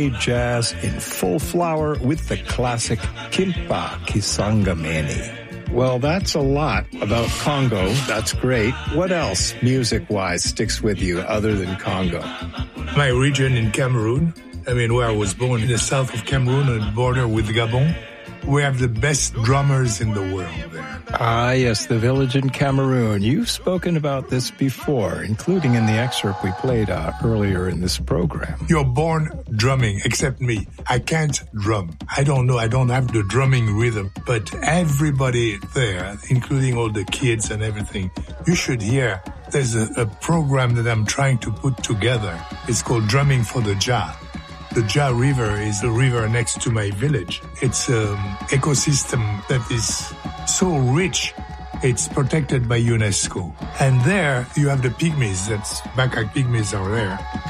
Jazz in full flower with the classic Kimpa Kisangameni. Well, that's a lot about Congo. That's great. What else, music-wise, sticks with you other than Congo? My region in Cameroon, where I was born in the south of Cameroon on the border with Gabon. We have the best drummers in the world there. Ah, yes, the village in Cameroon. You've spoken about this before, including in the excerpt we played earlier in this program. You're born drumming, except me. I can't drum. I don't know. I don't have the drumming rhythm. But everybody there, including all the kids and everything, you should hear. There's a program that I'm trying to put together. It's called Drumming for the Jah. The Jah River is the river next to my village. It's an ecosystem that is so rich. It's protected by UNESCO. And there you have the pygmies. That's Baka pygmies are there.